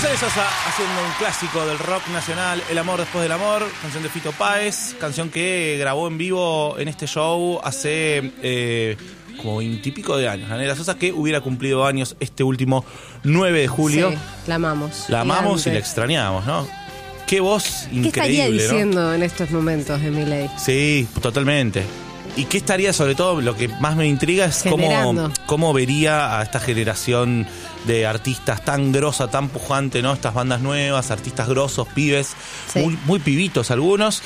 Mercedes Sosa haciendo un clásico del rock nacional, El amor después del amor, canción de Fito Páez, canción que grabó en vivo en este show hace como 20 y pico de años. La Negra Sosa, que hubiera cumplido años este último 9 de julio. Sí, la amamos. La amamos Gigante. y la extrañamos, ¿no? Qué voz increíble, ¿Qué estaría diciendo ¿no? en estos momentos de Milei? Sí, totalmente. ¿Y qué estaría, sobre todo, lo que más me intriga es cómo vería a esta generación de artistas tan grosa, tan pujante, ¿no? Estas bandas nuevas, artistas grosos, pibes, Sí. muy pibitos algunos.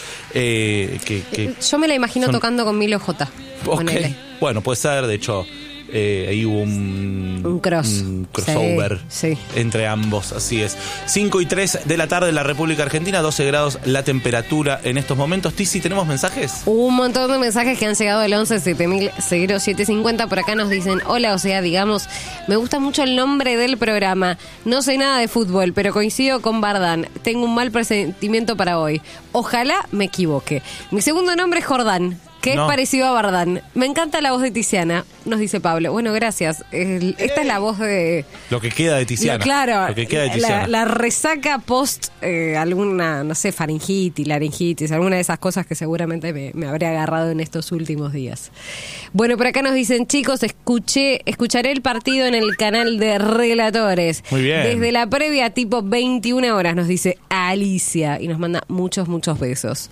Yo me la imagino tocando con Milo J. Ok. Ponele. Bueno, puede ser, de hecho, ahí hubo un crossover Sí. entre ambos, así es. 5:03 de la tarde en la República Argentina, 12 grados la temperatura en estos momentos. Tizi, ¿tenemos mensajes? Un montón de mensajes que han llegado al 11-7000-0750. Por acá nos dicen, hola, o sea, digamos, me gusta mucho el nombre del programa. No sé nada de fútbol, pero coincido con Bardán. Tengo un mal presentimiento para hoy. Ojalá me equivoque. Mi segundo nombre es Jordán, que No. es parecido a Bardán. Me encanta la voz de Tiziana, nos dice Pablo. Bueno, gracias. Esta es la voz de... Lo que queda de Tiziana. Claro, Lo que queda de Tiziana. la resaca post alguna, no sé, faringitis, laringitis, alguna de esas cosas que seguramente me habré agarrado en estos últimos días. Bueno, por acá nos dicen, chicos, escucharé el partido en el canal de Relatores. Muy bien. Desde la previa, tipo 21 horas, nos dice Alicia, y nos manda muchos besos.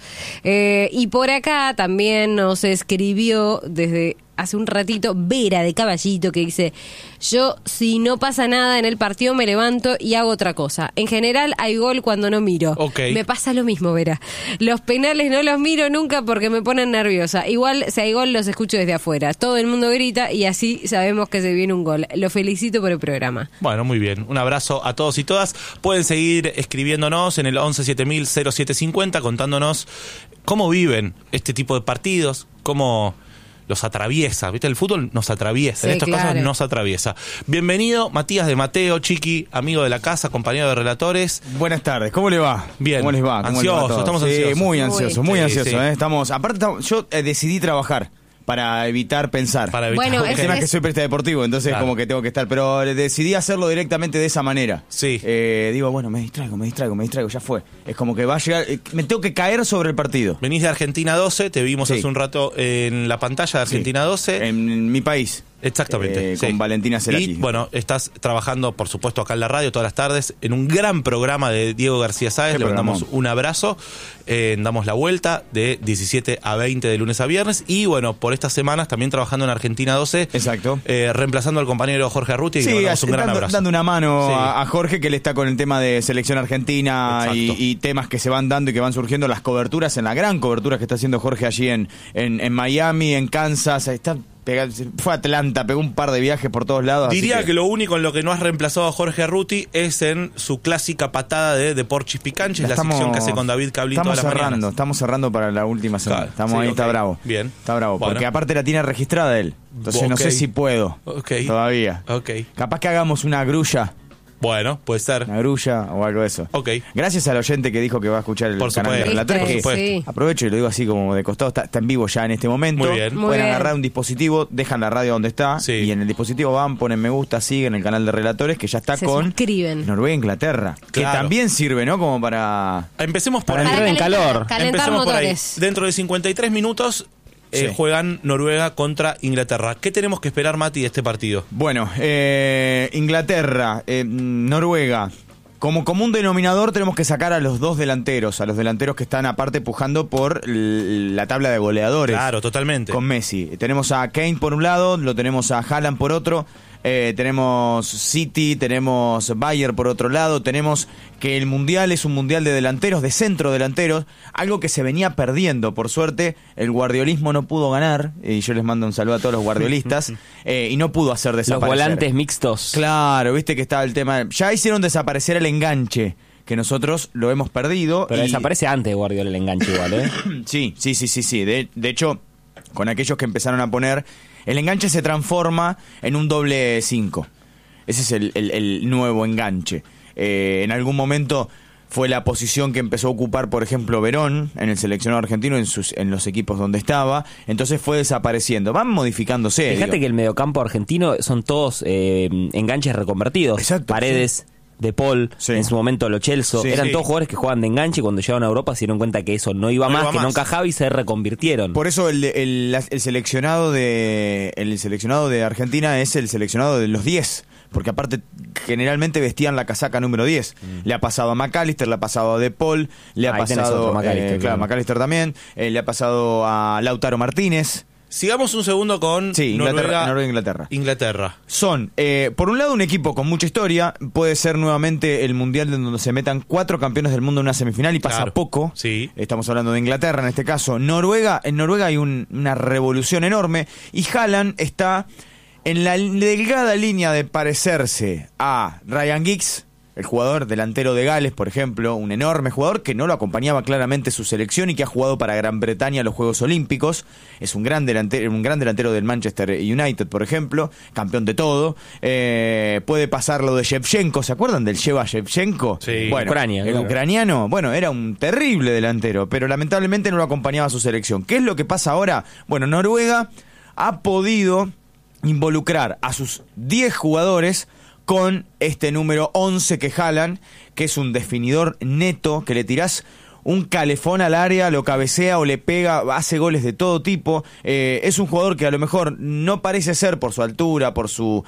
Y por acá también nos escribió desde hace un ratito Vera de Caballito, que dice, yo si no pasa nada en el partido me levanto y hago otra cosa. En general hay gol cuando no miro. Ok. Me pasa lo mismo, Vera. Los penales no los miro nunca porque me ponen nerviosa. Igual si hay gol los escucho desde afuera. Todo el mundo grita y así sabemos que se viene un gol. Lo felicito por el programa. Bueno, muy bien. Un abrazo a todos y todas. Pueden seguir escribiéndonos en el 11-7000-0750 contándonos cómo viven este tipo de partidos, cómo los atraviesa. ¿Viste? El fútbol nos atraviesa. Sí, En estos claro. casos nos atraviesa. Bienvenido, Matías de Mateo, Chiqui, amigo de la casa, compañero de relatores. Buenas tardes, ¿cómo le va? Bien. ¿Cómo les va? ¿Cómo les va a Ansioso, todos? estamos Sí, ansiosos. muy ansioso, muy Sí, ansioso. sí. Yo decidí trabajar para evitar pensar. Para evitar. Bueno, El tema es que es- soy periodista deportivo, entonces Claro. como que tengo que estar, pero decidí hacerlo directamente de esa manera. Sí. Digo, bueno, me distraigo, ya fue. Es como que va a llegar, me tengo que caer sobre el partido. Venís de Argentina 12, te vimos Sí. hace un rato en la pantalla de Argentina 12. En mi país. Exactamente. Con Valentina Cerati. Y bueno, estás trabajando, por supuesto, acá en la radio todas las tardes, en un gran programa de Diego García Sáez. Qué Le mandamos programón. un abrazo. Damos la vuelta de 17 a 20 de lunes a viernes. Y bueno, por estas semanas también trabajando en Argentina 12. Exacto. Reemplazando al compañero Jorge Arruti. Y le mandamos un gran abrazo. dando una mano Sí. a Jorge, que él está con el tema de selección argentina y temas que se van dando y que van surgiendo, las coberturas, en la gran cobertura que está haciendo Jorge allí en Miami, en Kansas, fue a Atlanta, pegó un par de viajes por todos lados. así Diría que lo único en lo que no has reemplazado a Jorge Arruti es en su clásica patada de Porchis Picanches, la sección que hace con David Cablín todas las mañanas. Estamos cerrando para la última semana. Claro, Estamos sí, ahí, ok. está bravo. Bien. Está bravo, Bueno. porque aparte la tiene registrada él. Entonces no Ok. sé si puedo. Ok. Todavía. Ok. Capaz que hagamos una grulla Bueno, puede ser. o algo de eso. Ok. Gracias al oyente que dijo que va a escuchar el Por canal de supuesto. Relatores, Por que supuesto. Sí. aprovecho y lo digo así como de costado, está en vivo ya en este momento. Muy bien. Muy Pueden bien. agarrar un dispositivo, dejan la radio donde está Sí. y en el dispositivo van, ponen me gusta, siguen el canal de Relatores, que ya está Se con suscriben. Noruega e Inglaterra, que Claro. también sirve, ¿no? Como para... Empecemos por Para ahí. entrar en calor. Calentar Empecemos por ahí. motores. Dentro de 53 minutos Sí. juegan Noruega contra Inglaterra. ¿Qué tenemos que esperar, Mati, de este partido? Bueno, Inglaterra, Noruega. Como común denominador tenemos que sacar a los dos delanteros, a los delanteros que están aparte pujando por la tabla de goleadores. Claro, totalmente. Con Messi. Tenemos a Kane por un lado, lo tenemos a Haaland por otro, tenemos City, tenemos Bayern por otro lado, tenemos que el Mundial es un Mundial de delanteros, de centro delanteros, algo que se venía perdiendo. Por suerte, el guardiolismo no pudo ganar, y yo les mando un saludo a todos los guardiolistas, y no pudo hacer Los desaparecer. volantes mixtos. Claro, viste que estaba el tema. Ya hicieron desaparecer el enganche, que nosotros lo hemos perdido. Pero y- desaparece antes de Guardiola el enganche igual, ¿eh? Sí. De hecho, con aquellos que empezaron a poner, el enganche se transforma en un doble 5. Ese es el nuevo enganche. En algún momento fue la posición que empezó a ocupar, por ejemplo, Verón en el seleccionado argentino, en los equipos donde estaba. Entonces fue desapareciendo. Van modificándose. Fíjate digo. que el mediocampo argentino son todos enganches reconvertidos. Exacto, Paredes, De Paul, Sí. en su momento Lo Celso, Sí. eran Sí. todos jugadores que jugaban de enganche y cuando llegaron a Europa se dieron cuenta que eso no iba No más, iba que no más. encajaba y se reconvirtieron. Por eso el seleccionado de Argentina es el seleccionado de los 10. Porque aparte generalmente vestían la casaca número 10. Le ha pasado a McAllister, le ha pasado a De Paul, le ha Ahí tenés pasado otro McAllister, claro, claro. McAllister también, le ha pasado a Lautaro Martínez. Sigamos un segundo con Sí, Noruega, Inglaterra. Inglaterra. Son, por un lado, un equipo con mucha historia. Puede ser nuevamente el mundial donde se metan 4 campeones del mundo en una semifinal y pasa Claro. poco. Sí. Estamos hablando de Inglaterra en este caso. Noruega, en Noruega hay una revolución enorme y Haaland está en la delgada línea de parecerse a Ryan Giggs, el jugador delantero de Gales, por ejemplo, un enorme jugador que no lo acompañaba claramente su selección y que ha jugado para Gran Bretaña a los Juegos Olímpicos. Es un gran delantero del Manchester United, por ejemplo, campeón de todo. Puede pasar lo de Shevchenko, ¿se acuerdan del Sheva Shevchenko? Sí. Bueno, Ucrania, el claro. ucraniano, bueno, era un terrible delantero, pero lamentablemente no lo acompañaba a su selección. ¿Qué es lo que pasa ahora? Bueno, Noruega ha podido involucrar a sus 10 jugadores con este número 11 que Haaland, que es un definidor neto, que le tirás un calefón al área, lo cabecea o le pega, hace goles de todo tipo. Es un jugador que a lo mejor no parece ser por su altura, por su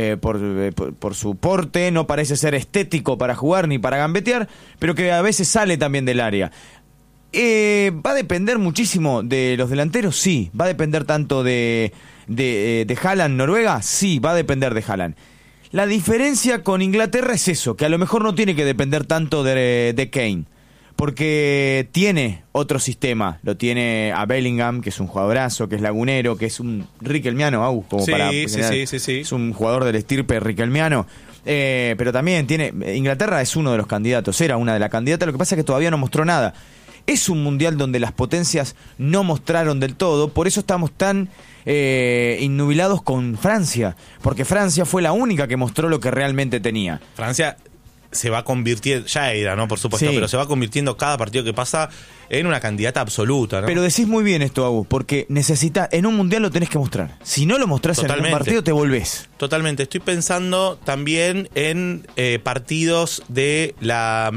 porte, no parece ser estético para jugar ni para gambetear, pero que a veces sale también del área. ¿Va a depender muchísimo de los delanteros? Sí. ¿Va a depender tanto de Haaland, Noruega? Sí, va a depender de Haaland. La diferencia con Inglaterra es eso, que a lo mejor no tiene que depender tanto de Kane, porque tiene otro sistema. Lo tiene a Bellingham, que es un jugadorazo, que es lagunero, que es un riquelmiano, como Sí, para sí, generar. sí. Es un jugador del estirpe riquelmiano. Pero también tiene... Inglaterra es uno de los candidatos, era una de las candidatas, lo que pasa es que todavía no mostró nada. Es un mundial donde las potencias no mostraron del todo, por eso estamos tan innubilados con Francia, porque Francia fue la única que mostró lo que realmente tenía. Francia se va convirtiendo, ya era, ¿no? Por supuesto, Sí. pero se va convirtiendo cada partido que pasa en una candidata absoluta, ¿no? Pero decís muy bien esto, Agus, porque en un mundial lo tenés que mostrar. Si no lo mostrás en un Totalmente. partido, te volvés. Totalmente. Estoy pensando también en partidos de la...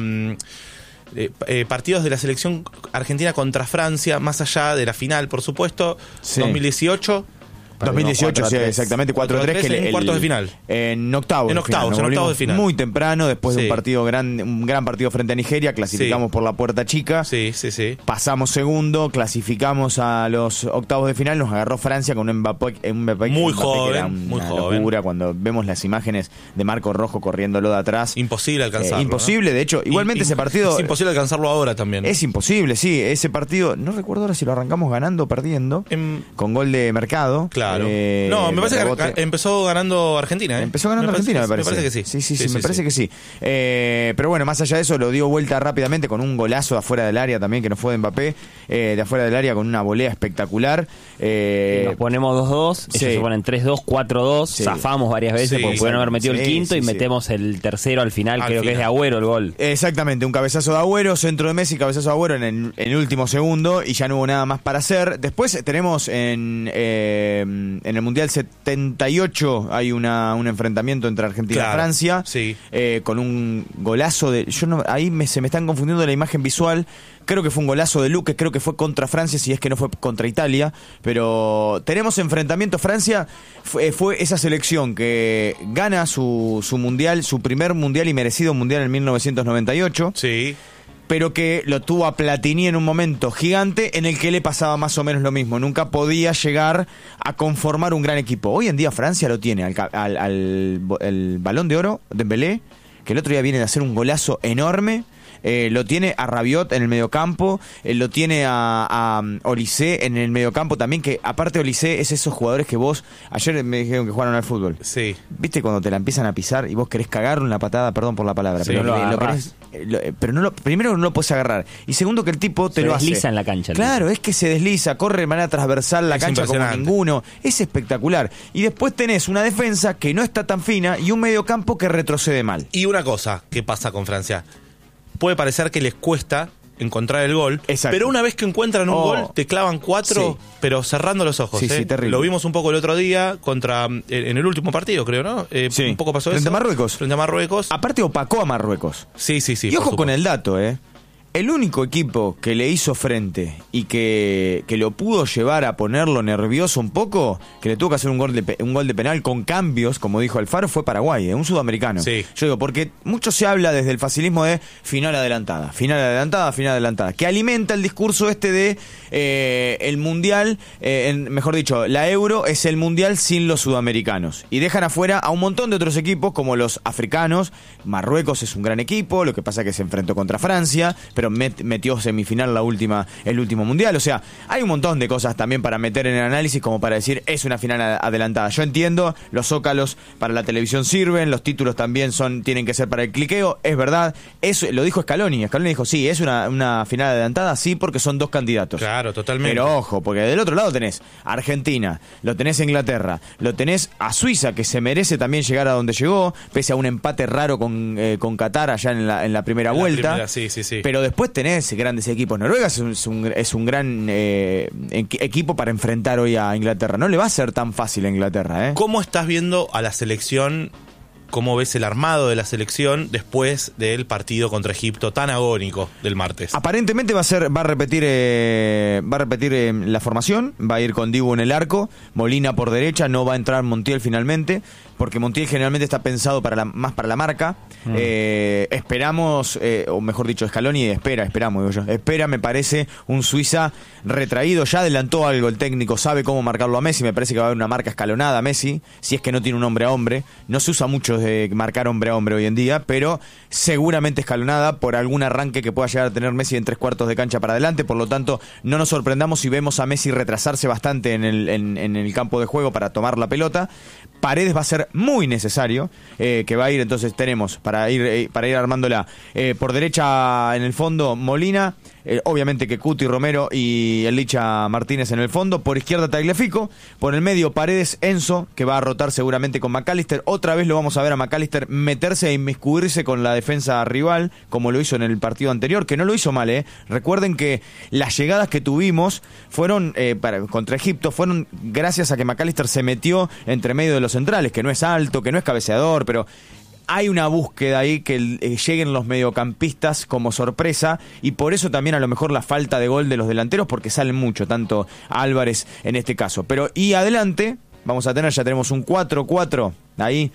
partidos de la selección argentina contra Francia, más allá de la final, por supuesto. Sí. 2018, 2018. sí, 4-3. exactamente, 4-3 que en cuartos de final. En octavos. En octavos, nos en octavos volvimos de final. Muy temprano, después de Sí. un gran partido frente a Nigeria, clasificamos Sí. por la puerta chica. Sí. Pasamos segundo, clasificamos a los octavos de final, nos agarró Francia con un Mbappé Muy que joven, era muy una joven. locura. Cuando vemos las imágenes de Marco Rojo corriéndolo de atrás. Imposible alcanzarlo. Imposible, de hecho, igualmente ese partido... Es imposible alcanzarlo ahora también. Es imposible, sí, ese partido, no recuerdo ahora si lo arrancamos ganando o perdiendo, con gol de Mercado. Claro. No, me parece que empezó ganando Argentina. Empezó ganando Argentina, me parece. Me parece que sí. Sí, me parece que sí. Pero bueno, más allá de eso, lo dio vuelta rápidamente con un golazo de afuera del área también, que no fue de Mbappé, de afuera del área con una volea espectacular. Nos ponemos 2-2, sí. ellos se ponen 3-2, 4-2, Sí. zafamos varias veces Sí, porque pudieron haber metido el sí, quinto sí, y sí. metemos el tercero al final, Al creo que es de final. Agüero el gol. Exactamente, un cabezazo de Agüero, centro de Messi, cabezazo de Agüero en el último segundo y ya no hubo nada más para hacer. Después tenemos en el Mundial 78 hay un enfrentamiento entre Argentina Claro, y Francia, sí. con un golazo de... se me están confundiendo la imagen visual. Creo que fue un golazo de Luque, creo que fue contra Francia, si es que no fue contra Italia. Pero tenemos enfrentamiento. Francia fue esa selección que gana su mundial, su primer mundial y merecido mundial en 1998. Sí. Pero que lo tuvo a Platini en un momento gigante en el que le pasaba más o menos lo mismo. Nunca podía llegar a conformar un gran equipo. Hoy en día Francia lo tiene el Balón de Oro, Dembélé, que el otro día viene de hacer un golazo enorme. Lo tiene a Rabiot en el mediocampo, lo tiene a Olise en el mediocampo también, que aparte Olise es esos jugadores que vos, ayer me dijeron que jugaron al fútbol. Sí. ¿Viste cuando te la empiezan a pisar y vos querés cagarle una patada, perdón por la palabra, Sí, pero no lo lo agarrás. pero primero no lo puedes agarrar y segundo que el tipo te Se lo hace. desliza en la cancha el Claro, es que se desliza, corre de manera transversal la Es cancha como impresionante. ninguno, es espectacular. Y después tenés una defensa que no está tan fina y un mediocampo que retrocede mal. Y una cosa que pasa con Francia. Puede parecer que les cuesta encontrar el gol. Exacto. Pero una vez que encuentran un gol, te clavan 4, Sí. pero cerrando los ojos. Sí, sí, terrible. Lo vimos un poco el otro día en el último partido, creo, ¿no? Sí. Un poco pasó Frente eso. a Marruecos. Frente a Marruecos. Aparte opacó a Marruecos. Sí. Y por ojo con supuesto. el dato, el único equipo que le hizo frente y que lo pudo llevar a ponerlo nervioso un poco, que le tuvo que hacer un gol de penal con cambios, como dijo Alfaro, fue Paraguay, un sudamericano. Sí. Yo digo, porque mucho se habla desde el facilismo de final adelantada, que alimenta el discurso de el mundial, mejor dicho, la Euro es el mundial sin los sudamericanos. Y dejan afuera a un montón de otros equipos como los africanos. Marruecos es un gran equipo, lo que pasa es que se enfrentó contra Francia, pero metió semifinal el último mundial. O sea, hay un montón de cosas también para meter en el análisis como para decir es una final adelantada. Yo entiendo, los zócalos para la televisión sirven, los títulos también tienen que ser para el cliqueo, es verdad. Eso lo dijo Scaloni dijo, sí, es una final adelantada, sí, porque son dos candidatos. Claro, totalmente. Pero ojo, porque del otro lado tenés a Argentina, lo tenés a Inglaterra, lo tenés a Suiza, que se merece también llegar a donde llegó, pese a un empate raro con Qatar allá en la primera vuelta. Sí. Pero después tenés grandes equipos. Noruega es un gran equipo para enfrentar hoy a Inglaterra. No le va a ser tan fácil a Inglaterra, ¿Cómo estás viendo a la selección? ¿Cómo ves el armado de la selección después del partido contra Egipto tan agónico del martes? Aparentemente va a repetir la formación, va a ir con Dibu en el arco, Molina por derecha, no va a entrar Montiel finalmente, porque Montiel generalmente está pensado más para la marca. Esperamos, o mejor dicho, Scaloni esperamos, digo yo. Espera, me parece, un Suiza retraído, ya adelantó algo el técnico, sabe cómo marcarlo a Messi, me parece que va a haber una marca escalonada a Messi, si es que no tiene un hombre a hombre. No se usa mucho de marcar hombre a hombre hoy en día, pero seguramente escalonada por algún arranque que pueda llegar a tener Messi en 3/4 de cancha para adelante. Por lo tanto, no nos sorprendamos si vemos a Messi retrasarse bastante en el campo de juego para tomar la pelota. Paredes va a ser muy necesario, que va a ir, entonces tenemos para ir armándola por derecha en el fondo Molina, obviamente que Cuti, Romero y el Licha Martínez en el fondo, por izquierda Tagliafico, por el medio Paredes, Enzo, que va a rotar seguramente con McAllister. Otra vez lo vamos a ver a McAllister meterse e inmiscuirse con la defensa rival, como lo hizo en el partido anterior, que no lo hizo mal, Recuerden que las llegadas que tuvimos fueron contra Egipto, fueron gracias a que McAllister se metió entre medio de los centrales, que no es alto, que no es cabeceador, pero hay una búsqueda ahí que lleguen los mediocampistas como sorpresa, y por eso también a lo mejor la falta de gol de los delanteros, porque salen mucho, tanto Álvarez en este caso. Pero y adelante ya tenemos un 4-4 ahí,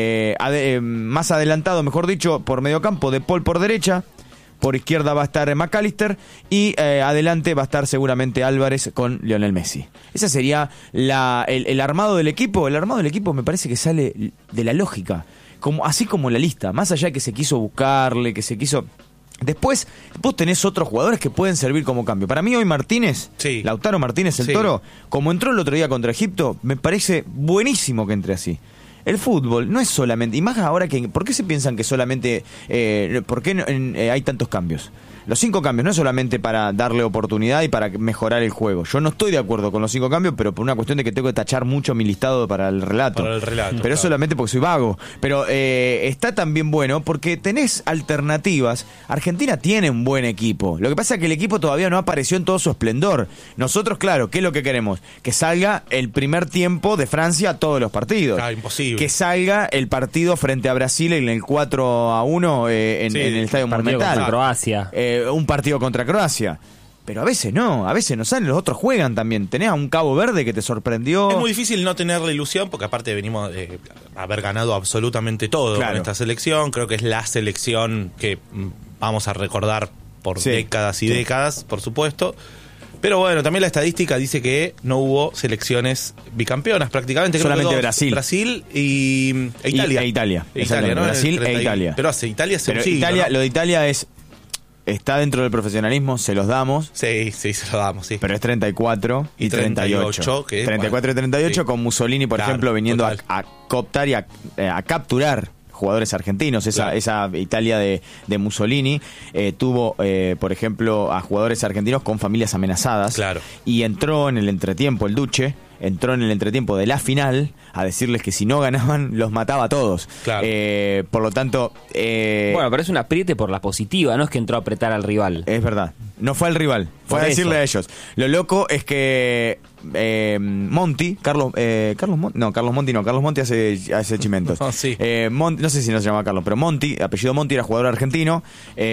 más adelantado, mejor dicho, por mediocampo, De Paul por derecha. Por izquierda va a estar McAllister y adelante va a estar seguramente Álvarez con Lionel Messi. Ese sería el armado del equipo. El armado del equipo me parece que sale de la lógica, así como la lista. Más allá de que se quiso buscarle, que se quiso... Después vos tenés otros jugadores que pueden servir como cambio. Para mí hoy Martínez, sí. Lautaro Martínez, el Toro, como entró el otro día contra Egipto, me parece buenísimo que entre así. El fútbol no es solamente, y más ahora que, ¿por qué se piensan que solamente, por qué hay tantos cambios? Los 5 cambios no es solamente para darle oportunidad y para mejorar el juego. Yo no estoy de acuerdo con los 5 cambios, pero por una cuestión de que tengo que tachar mucho mi listado para el relato. Pero claro. Es solamente porque soy vago. Pero está también bueno porque tenés alternativas. Argentina tiene un buen equipo. Lo que pasa es que el equipo todavía no apareció en todo su esplendor. Nosotros, claro, ¿qué es lo que queremos? Que salga el primer tiempo de Francia a todos los partidos. Imposible. Que salga el partido frente a Brasil en el 4-1 en el Estadio Monumental. Contra Croacia. Un partido contra Croacia. Pero a veces no salen, los otros juegan también. Tenés a un Cabo Verde que te sorprendió. Es muy difícil no tener la ilusión, porque aparte venimos de haber ganado absolutamente todo con esta selección. Creo que es la selección que vamos a recordar por décadas y décadas, por supuesto. Pero bueno, también la estadística dice que no hubo selecciones bicampeonas prácticamente. Solamente Brasil. Brasil e Italia. Italia, ¿no? Brasil e Italia. Pero hace Italia hace un siglo, Italia, ¿no? Lo de Italia está dentro del profesionalismo, se los damos. Sí, se lo damos, sí. Pero es 34 y 38. 34 y 38, con Mussolini, por ejemplo, viniendo a cooptar y a capturar jugadores argentinos. Esa Italia de Mussolini tuvo, por ejemplo, a jugadores argentinos con familias amenazadas. Claro. Y entró en el entretiempo el Duce entró en el entretiempo de la final a decirles que si no ganaban los mataba a todos. Claro. Por lo tanto... Bueno, pero es un apriete por la positiva, no es que entró a apretar al rival. Es verdad. No fue al rival, fue Por a decirle eso. a ellos. Lo loco es que Monti, Carlos Monti hace chimentos. Oh, sí. No sé si no se llama Carlos, pero Monti, apellido Monti, era jugador argentino.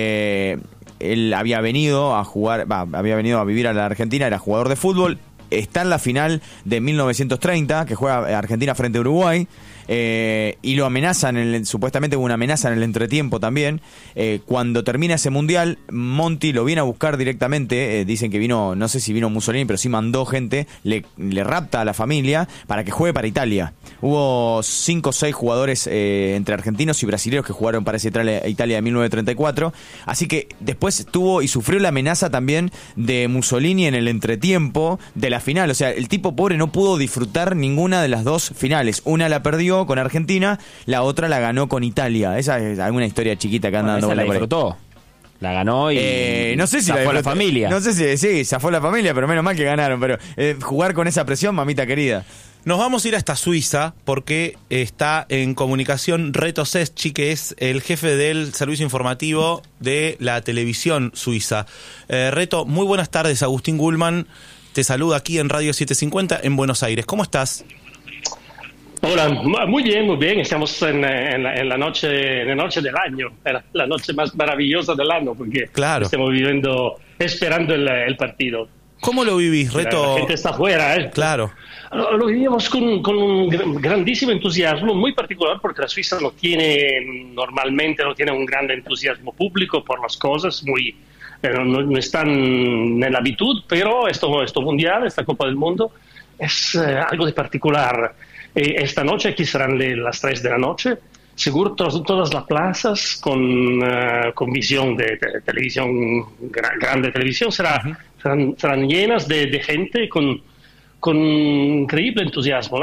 Él había venido a vivir a la Argentina, era jugador de fútbol. Está en la final de 1930, que juega Argentina frente a Uruguay. Y lo amenazan, supuestamente hubo una amenaza en el entretiempo también. Cuando termina ese mundial, Monti lo viene a buscar directamente. Dicen que vino, no sé si vino Mussolini, pero sí mandó gente, le rapta a la familia para que juegue para Italia. Hubo 5 o 6 jugadores entre argentinos y brasileños que jugaron para esa Italia de 1934. Así que después tuvo y sufrió la amenaza también de Mussolini en el entretiempo de la final. O sea, el tipo pobre no pudo disfrutar ninguna de las dos finales. Una la perdió con Argentina, la otra la ganó con Italia. Esa es alguna historia chiquita que anda dando Esa la vuelta por ahí. disfrutó. La ganó y no sé si zafó la la familia. No sé si sí, zafó la familia, pero menos mal que ganaron. Pero jugar con esa presión, mamita querida. Nos vamos a ir hasta Suiza porque está en comunicación Reto Seschi, que es el jefe del servicio informativo de la televisión suiza. Reto, muy buenas tardes. Agustín Gullman te saluda aquí en Radio 750 en Buenos Aires. ¿Cómo estás? Hola, muy bien, muy bien. Estamos en la noche del año, la noche más maravillosa del año, porque Claro. estamos esperando el partido. ¿Cómo lo vivís, Reto? La gente está afuera, ¿eh? Claro. Lo vivíamos con un grandísimo entusiasmo, muy particular, porque la Suiza normalmente no tiene un gran entusiasmo público por las cosas, no están en la habitud, pero esto mundial, esta Copa del Mundo, es algo de particular. Esta noche aquí serán las 3 de la noche, seguro todas las plazas con visión de televisión, grande televisión, serán llenas de gente con increíble entusiasmo.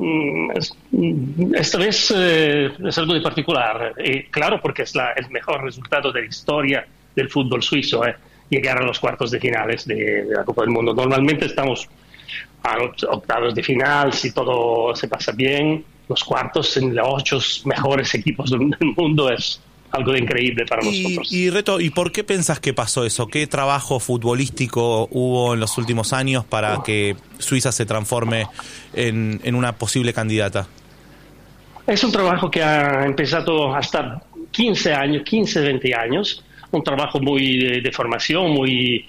Esta vez es algo de particular, claro, porque es el mejor resultado de la historia del fútbol suizo, llegar a los cuartos de finales de la Copa del Mundo. Normalmente estamos a los octavos de final, si todo se pasa bien, los cuartos en los 8 mejores equipos del mundo es algo de increíble para nosotros. Y Reto, ¿y por qué pensás que pasó eso? ¿Qué trabajo futbolístico hubo en los últimos años para que Suiza se transforme en una posible candidata? Es un trabajo que ha empezado hasta 15, 20 años, un trabajo muy de formación, muy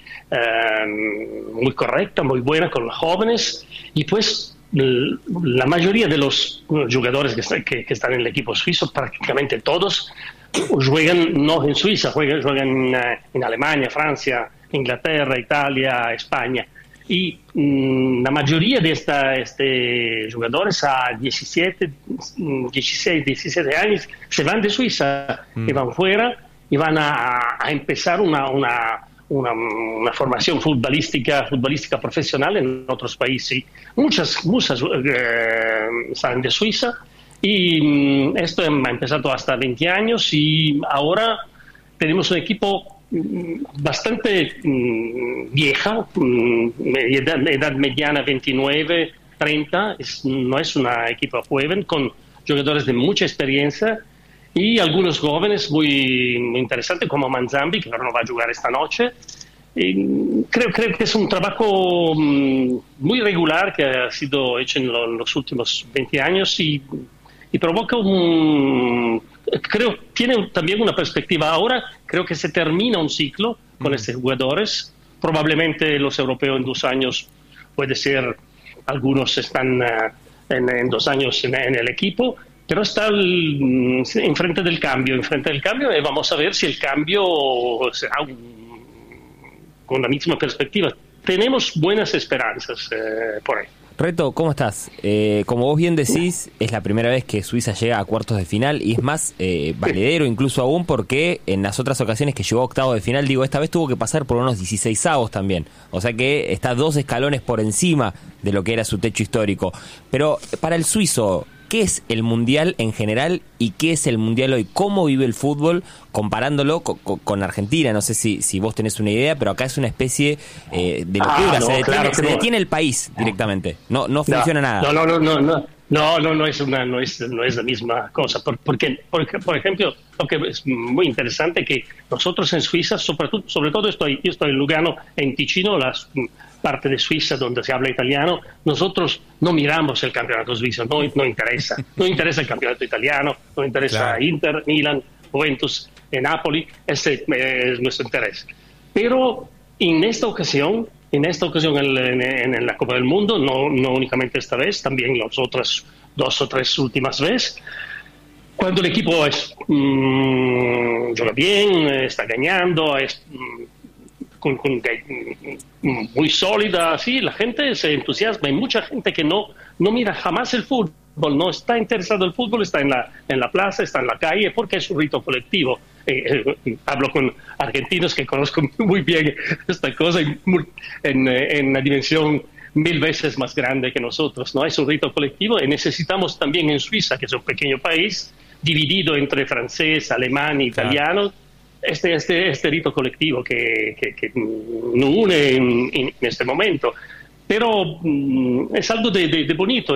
correcta, muy buena con los jóvenes, y pues la mayoría de los jugadores que están en el equipo suizo, prácticamente todos, juegan no en Suiza, juegan en Alemania, Francia, Inglaterra, Italia, España. Y la mayoría de estos jugadores a 16, 17 años se van de Suiza y van fuera y van a empezar una formación futbolística profesional en otros países. Muchas salen de Suiza y esto ha empezado hasta 20 años y ahora tenemos un equipo bastante vieja, edad mediana 29, 30, no es una equipo joven, con jugadores de mucha experiencia y algunos jóvenes muy interesantes como Manzambi, que ahora no va a jugar esta noche. Y creo que es un trabajo muy regular que ha sido hecho en los últimos 20 años y provoca creo tiene también una perspectiva. Ahora creo que se termina un ciclo con estos jugadores. Probablemente los europeos en 2 años, puede ser, algunos están en 2 años en el equipo, pero está enfrente del cambio y vamos a ver si el cambio será con la misma perspectiva. Tenemos buenas esperanzas por ahí. Reto, ¿cómo estás? Como vos bien decís, es la primera vez que Suiza llega a cuartos de final y es más valedero incluso aún porque en las otras ocasiones que llegó a octavos de final, esta vez tuvo que pasar por unos 16avos también. O sea que está 2 escalones por encima de lo que era su techo histórico. Pero para el suizo, ¿qué es el Mundial en general y qué es el Mundial hoy? ¿Cómo vive el fútbol comparándolo con Argentina? No sé si vos tenés una idea, pero acá es una especie de locura. Se detiene el país directamente. No funciona nada. No es la misma cosa. Porque, por ejemplo, lo que es muy interesante que nosotros en Suiza, sobre todo yo estoy en Lugano, en Ticino, la parte de Suiza donde se habla italiano, nosotros no miramos el campeonato suizo, no interesa. No interesa el campeonato italiano, no interesa Inter, Milan, Juventus, Napoli, ese es nuestro interés. Pero en esta ocasión en la Copa del Mundo, no únicamente esta vez, también las otras 2 o 3 últimas veces, cuando el equipo juega bien, está ganando, es muy sólida, sí, la gente se entusiasma. Hay mucha gente que no mira jamás el fútbol, no está interesado en el fútbol, está en la plaza, está en la calle, porque es un rito colectivo. Hablo con argentinos que conozco muy bien esta cosa en una dimensión 1000 veces más grande que nosotros, ¿no? Es un rito colectivo y necesitamos también en Suiza, que es un pequeño país, dividido entre francés, alemán e italiano, este rito colectivo que nos une en este momento. Pero es algo de bonito,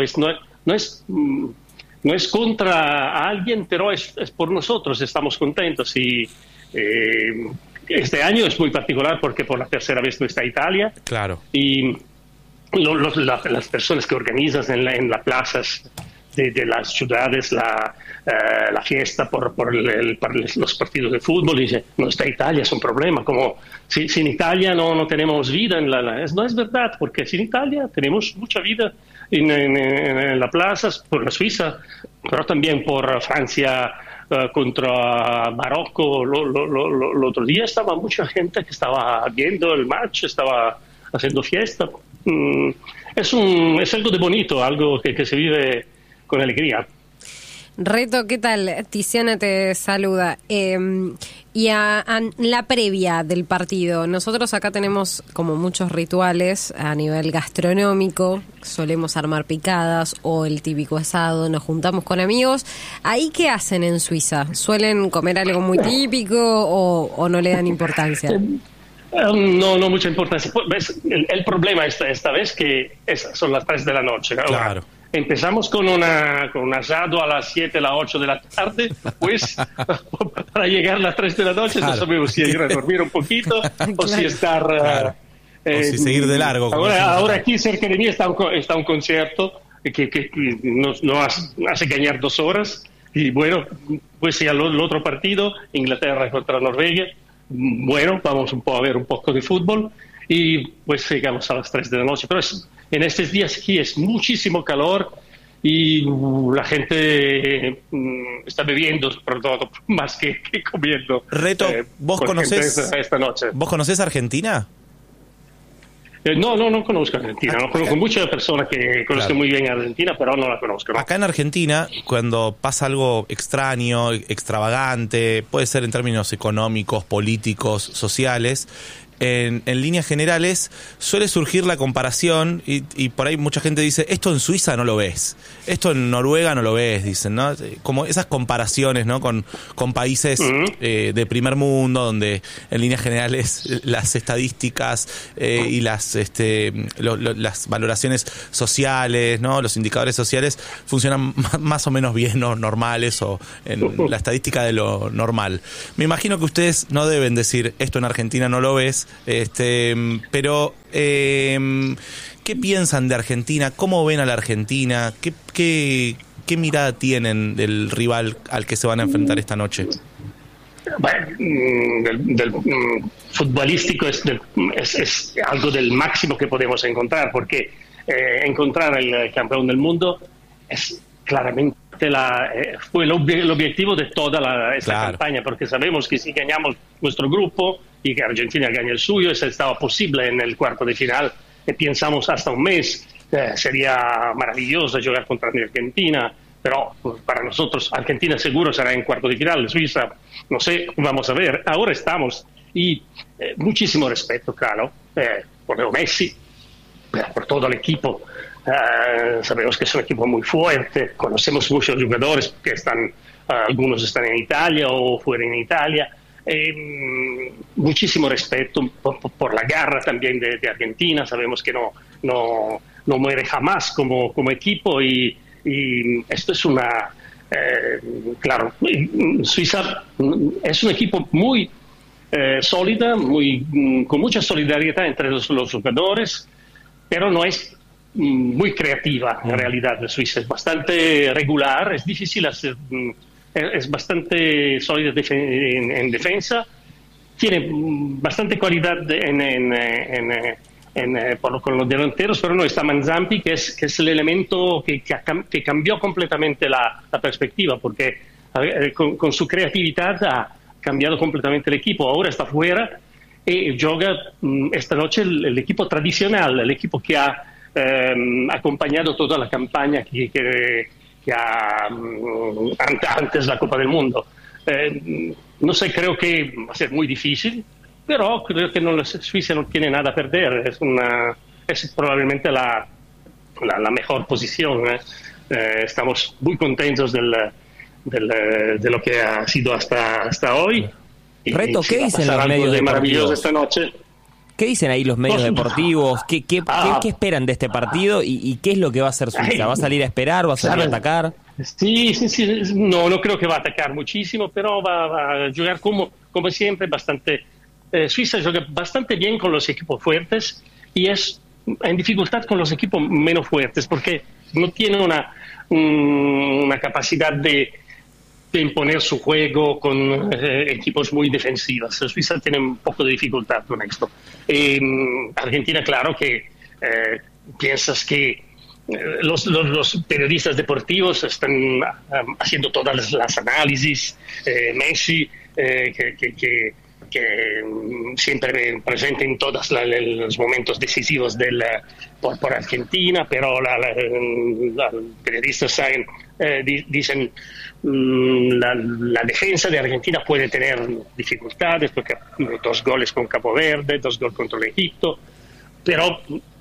no es contra alguien, pero es por nosotros, estamos contentos. Y este año es muy particular porque por la tercera vez no está Italia. Claro. Y las personas que organizan en las plazas de las ciudades la fiesta por los partidos de fútbol, dice, no está Italia, es un problema, como si sin Italia no tenemos vida no es verdad, porque sin Italia tenemos mucha vida en las plazas, por la Suiza, pero también por Francia contra Marruecos. El otro día estaba mucha gente que estaba viendo el match, estaba haciendo fiesta. Es algo de bonito, algo que se vive con alegría. Reto, ¿qué tal? Tiziana te saluda. Y a la previa del partido, nosotros acá tenemos como muchos rituales a nivel gastronómico, solemos armar picadas o el típico asado, nos juntamos con amigos. ¿Ahí qué hacen en Suiza? ¿Suelen comer algo muy típico o no le dan importancia? No mucha importancia. El problema esta vez que son las 3 de la noche. Claro. Empezamos con un asado a las 7, a las 8 de la tarde, pues para llegar a las 3 de la noche no sabemos si ir a dormir un poquito o si estar... o si seguir de largo. Ahora aquí cerca de mí está un concierto que nos hace ganar 2 horas y bueno, pues ya el otro partido, Inglaterra contra Noruega, bueno, vamos a ver un poco de fútbol y pues llegamos a las 3 de la noche, pero en estos días aquí es muchísimo calor y la gente está bebiendo, sobre todo, más que comiendo. Reto, ¿vos conocés esta noche? ¿Vos conocés Argentina? No conozco Argentina. No conozco muchas personas que conocen muy bien Argentina, pero no la conozco, ¿no? Acá en Argentina, cuando pasa algo extraño, extravagante, puede ser en términos económicos, políticos, sociales, en líneas generales suele surgir la comparación y por ahí mucha gente dice, esto en Suiza no lo ves, esto en Noruega no lo ves, dicen, ¿no? Como esas comparaciones, ¿no? Con países de primer mundo, donde en líneas generales las estadísticas y las valoraciones sociales, ¿no? Los indicadores sociales funcionan más o menos bien o normales o en la estadística de lo normal. Me imagino que ustedes no deben decir, esto en Argentina no lo ves, pero ¿qué piensan de Argentina? ¿Cómo ven a la Argentina? ¿Qué mirada tienen del rival al que se van a enfrentar esta noche? Bueno, del futbolístico es algo del máximo que podemos encontrar, porque encontrar el campeón del mundo es claramente fue el objetivo de toda esta campaña, porque sabemos que si ganamos nuestro grupo y que Argentina gane el suyo, eso estaba posible en el cuarto de final, y pensamos hasta un mes, sería maravilloso jugar contra Argentina, pero para nosotros Argentina seguro será en cuarto de final, Suiza, no sé, vamos a ver, ahora estamos, y muchísimo respeto, claro, por Leo Messi, por todo el equipo, Sabemos que es un equipo muy fuerte, conocemos muchos jugadores que algunos están en Italia o fuera en Italia. Muchísimo respeto por la garra también de Argentina. Sabemos que no muere jamás como equipo y esto es claro, Suiza es un equipo muy sólida, con mucha solidaridad entre los jugadores, pero no es muy creativa en realidad. Suiza es bastante regular, es difícil hacer, es bastante sólida en defensa, tiene bastante calidad con los delanteros, pero no está Manzampi, que es el elemento que cambió completamente la perspectiva, porque con su creatividad ha cambiado completamente el equipo. Ahora está fuera y juega esta noche el equipo tradicional, el equipo que ha acompañado toda la campaña que ha antes la Copa del Mundo. No sé, creo que va a ser muy difícil, pero creo que Suiza no tiene nada a perder. Es probablemente la mejor posición. Estamos muy contentos de lo que ha sido hasta hoy. Reto, ¿qué dicen los medios deportivos esta noche? ¿Qué dicen ahí los medios deportivos? ¿Qué esperan de este partido y qué es lo que va a hacer Suiza? ¿Va a salir a esperar? ¿Va a salir a atacar? Sí. No creo que va a atacar muchísimo, pero va a jugar como siempre bastante. Suiza juega bastante bien con los equipos fuertes y es en dificultad con los equipos menos fuertes porque no tiene una capacidad de imponer su juego con equipos muy defensivos. Suiza tiene un poco de dificultad con esto. Argentina, claro que piensas que los periodistas deportivos están haciendo todas las análisis. Messi, que siempre presente en todos los momentos decisivos por Argentina, pero los periodistas dicen la defensa de Argentina puede tener dificultades porque 2 goles con Cabo Verde, 2 goles contra el Egipto, pero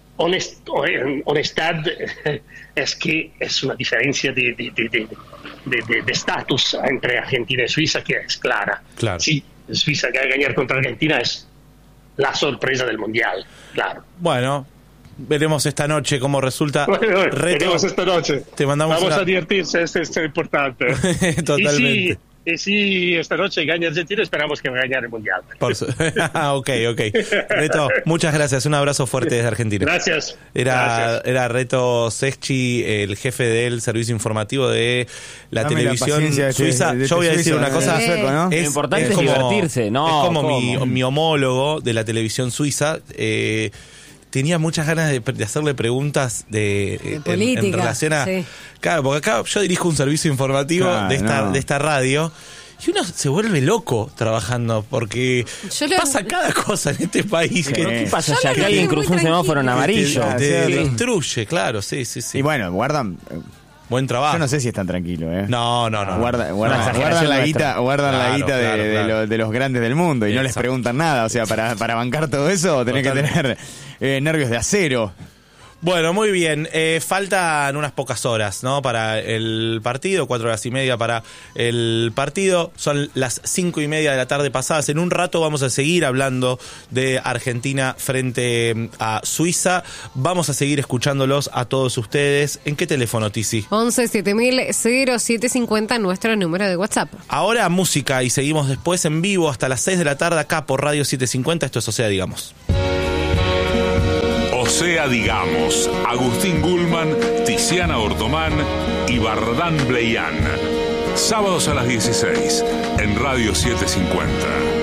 honestidad es que es una diferencia de estatus entre Argentina y Suiza que es clara. Claro. Sí, Suiza que va a ganar contra Argentina es la sorpresa del Mundial, claro. Bueno, veremos esta noche cómo resulta. Veremos esta noche. Te mandamos Vamos a divertirse, esto es importante. Totalmente. Y si esta noche gana Argentina, esperamos que va a ganar el Mundial. Ok. Reto, muchas gracias. Un abrazo fuerte desde Argentina. Gracias. Era Reto Seschi, el jefe del servicio informativo de la televisión suiza. Yo voy a decir una cosa. Lo importante es divertirse. Es como mi homólogo de la televisión suiza. Tenía muchas ganas de hacerle preguntas de política, en relación a... Sí. Claro, porque acá yo dirijo un servicio informativo de esta radio y uno se vuelve loco trabajando porque pasa cada cosa en este país. ¿Qué pasa ya? Que alguien cruzó un semáforo en amarillo. Te destruye, claro, sí. Y bueno, guardan... Buen trabajo. Yo no sé si es tan tranquilo, ¿eh? No. Guardan la guita de los grandes del mundo y no les preguntan nada. O sea, para bancar todo eso tenés que tener nervios de acero. Bueno, muy bien. Faltan unas pocas horas, ¿no? Para el partido, 4 horas y media para el partido. Son las 5:30 de la tarde pasadas. En un rato vamos a seguir hablando de Argentina frente a Suiza. Vamos a seguir escuchándolos a todos ustedes. ¿En qué teléfono, Tizi? 11-7000-0750, nuestro número de WhatsApp. Ahora música y seguimos después en vivo hasta las 6 de la tarde acá por Radio 750. Esto es O Sea, Digamos. O Sea, Digamos, Agustín Gulman, Tiziana Ortomán y Bardán Bleian. Sábados a las 16 en Radio 750.